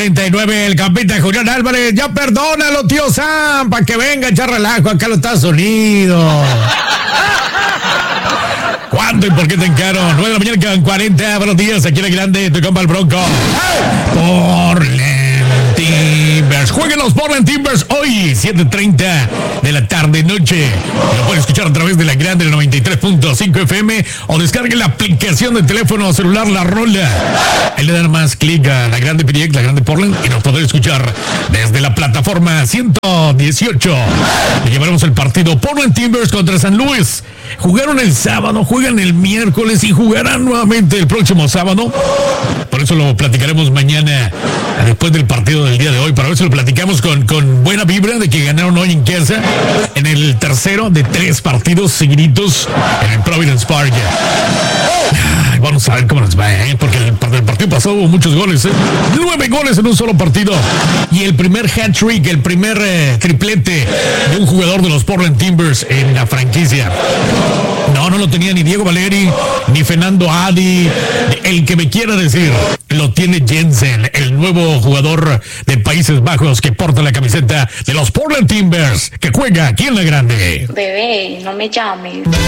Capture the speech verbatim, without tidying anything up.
cuarenta y nueve, el campita Julián Álvarez. Ya perdónalo, tío Sam, para que venga a echar relajo acá a los Estados Unidos. ¿Cuánto y por qué tan caro? nueve de la mañana quedan cuarenta. Buenos días, aquí en el grande, tu compa el Bronco. Portland Timbers. Jueguen los Portland Timbers hoy, siete treinta de la tarde noche. Lo pueden escuchar a través de la grande noventa y tres punto cinco F M o descarguen la aplicación de teléfono celular La Rola. Ahí le dan más clic a la grande P D X, la grande Portland, y nos podrán escuchar desde la plataforma ciento dieciocho. Le llevaremos el partido Portland Timbers contra San Luis. Jugaron el sábado, juegan el miércoles y jugarán nuevamente el próximo sábado. Por eso lo platicaremos mañana, después del partido del día de hoy, para ver si lo platicamos con, con buena vibra de que ganaron hoy en casa, en el tercero de tres partidos seguiditos en el Providence Park. Ay, vamos a ver cómo nos va, ¿eh? Porque el, el partido pasado hubo muchos goles, ¿eh? Nueve goles en un solo partido. Y el primer hat-trick, el primer eh, triplete de un jugador de los Portland Timbers en la franquicia. No, no lo tenía ni Diego Valeri, ni Fernando Adi. El que me quiera decir, lo tiene Jensen, el nuevo jugador de Países Bajos que porta la camiseta de los Portland Timbers, que juega aquí en la grande. Bebé, no me llames.